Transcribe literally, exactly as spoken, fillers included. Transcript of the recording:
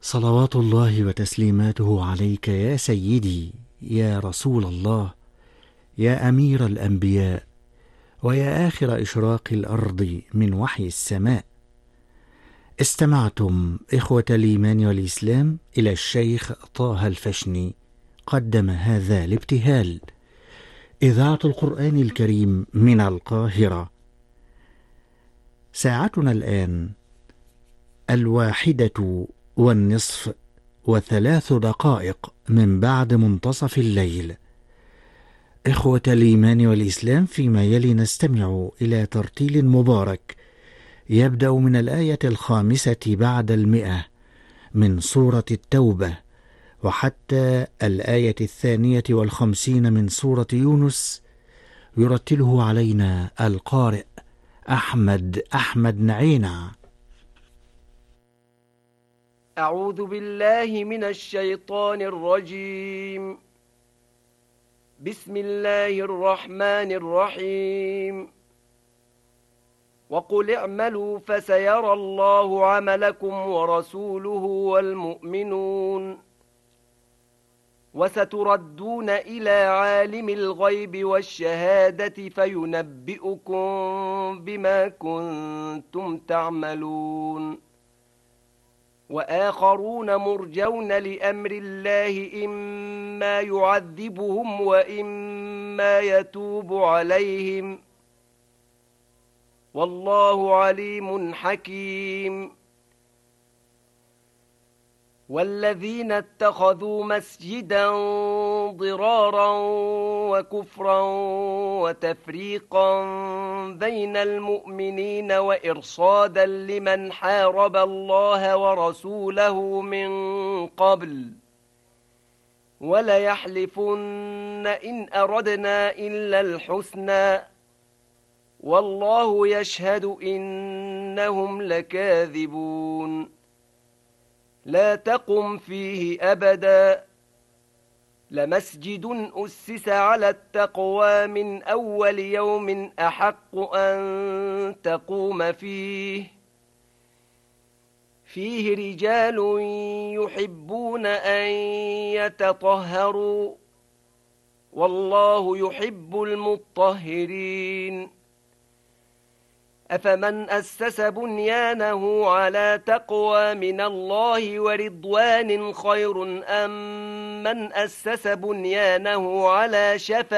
صلوات الله وتسليماته عليك يا سيدي، يا رسول الله، يا أمير الأنبياء، ويا آخر إشراق الأرض من وحي السماء. استمعتم إخوة الإيمان والإسلام إلى الشيخ طه الفشني قدم هذا الابتهال. إذاعة القرآن الكريم من القاهرة. ساعتنا الآن الواحدة والنصف وثلاث دقائق من بعد منتصف الليل. إخوة الإيمان والإسلام، فيما يلي نستمع إلى ترتيل مبارك يبدأ من الآية الخامسة بعد المئة من سورة التوبة وحتى الآية الثانية والخمسين من سورة يونس، يرتله علينا القارئ أحمد أحمد نعينة. أعوذ بالله من الشيطان الرجيم. بسم الله الرحمن الرحيم. وقل اعملوا فسيرى الله عملكم ورسوله والمؤمنون وستردون إلى عالم الغيب والشهادة فينبئكم بما كنتم تعملون. وآخرون مرجون لأمر الله إما يعذبهم وإما يتوب عليهم، والله عليم حكيم. والذين اتخذوا مسجدا ضرارا وكفرا وتفريقا بين المؤمنين وإرصادا لمن حارب الله ورسوله من قبل وليحلفن إن أردنا إلا الحسنى والله يشهد إنهم لكاذبون. لا تقم فيه أبدا لمسجد أسس على التقوى من أول يوم أحق أن تقوم فيه فيه رجال يحبون أن يتطهروا والله يحب المطهرين. أفمن أسس بنيانه على تقوى من الله ورضوان خير أم من أسس بنيانه على شفا